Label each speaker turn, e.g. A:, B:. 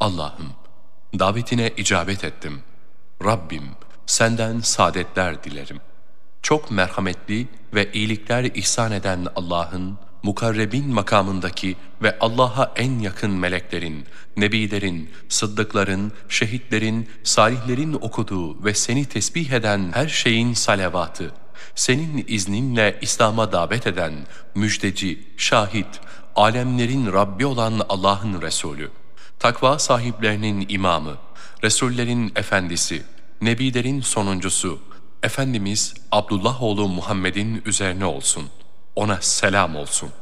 A: Allah'ım, davetine icabet ettim. Rabbim, senden saadetler dilerim. Çok merhametli ve iyilikler ihsan eden Allah'ın, mukarrebin makamındaki ve Allah'a en yakın meleklerin, nebilerin, sıddıkların, şehitlerin, salihlerin okuduğu ve seni tesbih eden her şeyin salavatı, senin izninle İslam'a davet eden, müjdeci, şahit, alemlerin Rabbi olan Allah'ın Resulü, takva sahiplerinin imamı, Resullerin efendisi, nebilerin sonuncusu, Efendimiz Abdullah oğlu Muhammed'in üzerine olsun. Ona selam olsun.